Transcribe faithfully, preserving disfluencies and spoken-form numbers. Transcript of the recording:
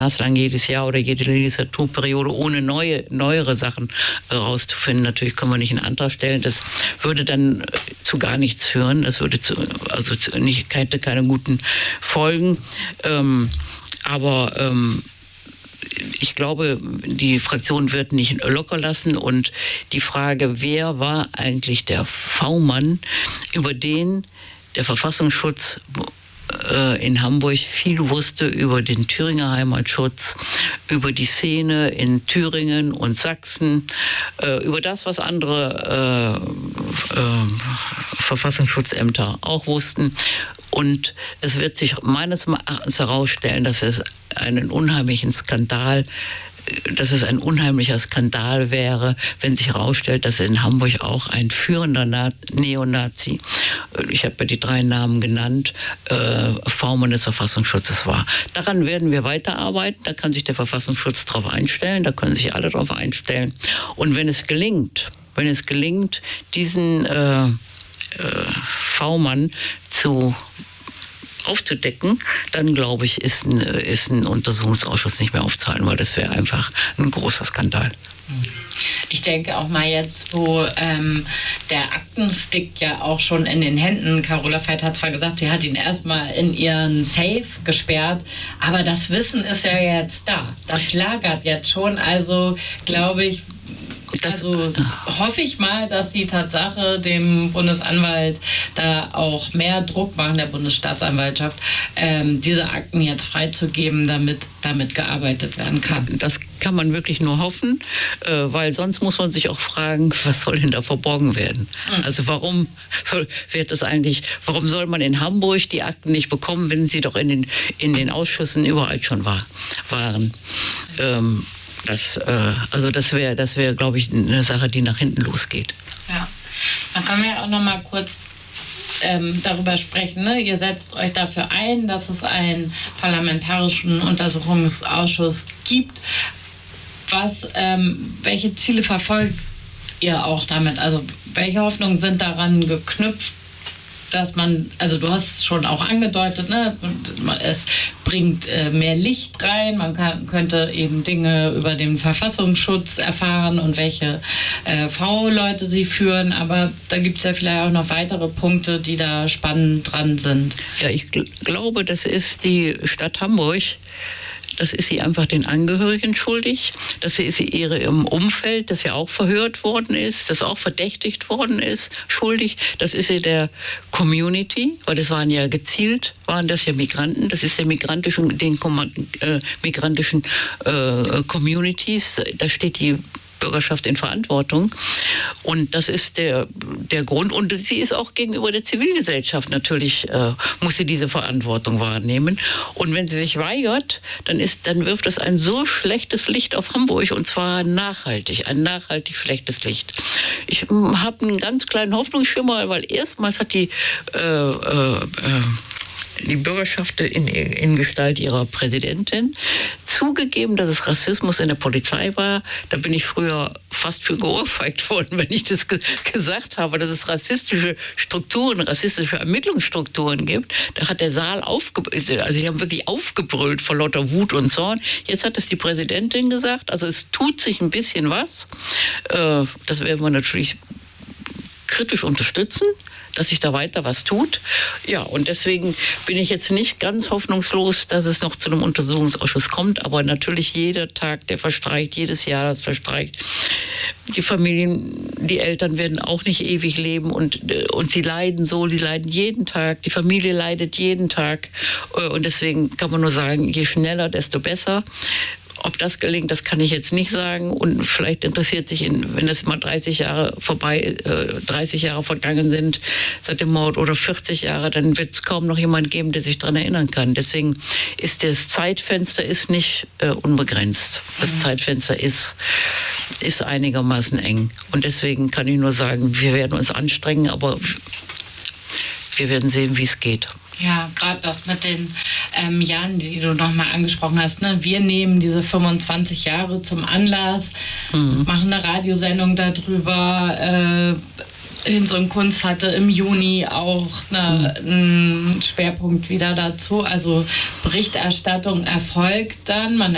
lang jedes Jahr oder jede Legislaturperiode, ohne neue, neuere Sachen herauszufinden. Natürlich können wir nicht einen Antrag stellen. Das würde dann zu gar nichts führen. Das würde zu, also zu, nicht, hätte keine guten Folgen. Ähm, aber ähm, ich glaube, die Fraktion wird nicht locker lassen. Und die Frage, wer war eigentlich der V-Mann, über den der Verfassungsschutz in Hamburg viel wusste über den Thüringer Heimatschutz, über die Szene in Thüringen und Sachsen, äh, über das, was andere äh, äh, Verfassungsschutzämter auch wussten. Und es wird sich meines Erachtens herausstellen, dass es einen unheimlichen Skandal dass es ein unheimlicher Skandal wäre, wenn sich herausstellt, dass in Hamburg auch ein führender Na- Neonazi, ich habe ja die drei Namen genannt, äh, V-Mann des Verfassungsschutzes war. Daran werden wir weiterarbeiten, da kann sich der Verfassungsschutz drauf einstellen, da können sich alle drauf einstellen. Und wenn es gelingt, wenn es gelingt, diesen äh, äh, V-Mann zu aufzudecken, dann glaube ich, ist ein, ist ein Untersuchungsausschuss nicht mehr aufzuhalten, weil das wäre einfach ein großer Skandal. Ich denke auch mal jetzt, wo ähm, der Aktenstick ja auch schon in den Händen, Carola Veit hat zwar gesagt, sie hat ihn erstmal in ihren Safe gesperrt, aber das Wissen ist ja jetzt da. Das lagert jetzt schon, also glaube ich, Das, also hoffe ich mal, dass die Tatsache dem Bundesanwalt da auch mehr Druck machen, der Bundesstaatsanwaltschaft, ähm, diese Akten jetzt freizugeben, damit damit gearbeitet werden kann. Das kann man wirklich nur hoffen, äh, weil sonst muss man sich auch fragen, was soll denn da verborgen werden? Mhm. Also warum soll, wird das eigentlich, warum soll man in Hamburg die Akten nicht bekommen, wenn sie doch in den, in den Ausschüssen überall schon war, waren? Ähm, Das, äh, also das wäre, das wäre, glaube ich, eine Sache, die nach hinten losgeht. Ja, dann können wir auch noch mal kurz ähm, darüber sprechen. Ne? Ihr setzt euch dafür ein, dass es einen parlamentarischen Untersuchungsausschuss gibt. Was, ähm, welche Ziele verfolgt ihr auch damit? Also welche Hoffnungen sind daran geknüpft, dass man, also du hast es schon auch angedeutet, ne? Es bringt äh, mehr Licht rein, man kann, könnte eben Dinge über den Verfassungsschutz erfahren und welche äh, V-Leute sie führen, aber da gibt es ja vielleicht auch noch weitere Punkte, die da spannend dran sind. Ja, ich gl- glaube, das ist die Stadt Hamburg. Das ist sie einfach den Angehörigen schuldig. Das ist sie ihrem Umfeld, das ja auch verhört worden ist, das auch verdächtigt worden ist, schuldig. Das ist sie der Community, weil das waren ja gezielt, waren das ja Migranten. Das ist der migrantischen, den äh, migrantischen äh, Communities. Da steht die Bürgerschaft in Verantwortung. Und das ist der, der Grund. Und sie ist auch gegenüber der Zivilgesellschaft natürlich, äh, muss sie diese Verantwortung wahrnehmen. Und wenn sie sich weigert, dann, ist, dann wirft das ein so schlechtes Licht auf Hamburg, und zwar nachhaltig, ein nachhaltig schlechtes Licht. Ich habe einen ganz kleinen Hoffnungsschimmer, weil erstmals hat die äh, äh, äh, die Bürgerschaft in, in Gestalt ihrer Präsidentin zugegeben, dass es Rassismus in der Polizei war. Da bin ich früher fast für geohrfeigt worden, wenn ich das ge- gesagt habe, dass es rassistische Strukturen, rassistische Ermittlungsstrukturen gibt. Da hat der Saal aufgebrüllt, also sie haben wirklich aufgebrüllt vor lauter Wut und Zorn. Jetzt hat es die Präsidentin gesagt, also es tut sich ein bisschen was. Äh, das werden wir natürlich kritisch unterstützen, dass sich da weiter was tut. Ja, und deswegen bin ich jetzt nicht ganz hoffnungslos, dass es noch zu einem Untersuchungsausschuss kommt, aber natürlich jeder Tag, der verstreicht, jedes Jahr, das verstreicht. Die Familien, die Eltern werden auch nicht ewig leben und, und sie leiden so, die leiden jeden Tag, die Familie leidet jeden Tag und deswegen kann man nur sagen, je schneller, desto besser. Ob das gelingt, das kann ich jetzt nicht sagen. Und vielleicht interessiert sich, in, wenn das mal dreißig Jahre vorbei, äh, dreißig Jahre vergangen sind seit dem Mord oder vierzig Jahre, dann wird es kaum noch jemand geben, der sich daran erinnern kann. Deswegen ist das Zeitfenster ist nicht äh, unbegrenzt. Das mhm. Zeitfenster ist, ist einigermaßen eng. Und deswegen kann ich nur sagen, wir werden uns anstrengen, aber wir werden sehen, wie es geht. Ja, gerade das mit den ähm, Jahren, die du nochmal angesprochen hast. Ne? Wir nehmen diese fünfundzwanzig Jahre zum Anlass, mhm. machen eine Radiosendung darüber. Äh, Hinz und Kunst hatte im Juni auch eine, mhm. einen Schwerpunkt wieder dazu. Also Berichterstattung erfolgt dann. Man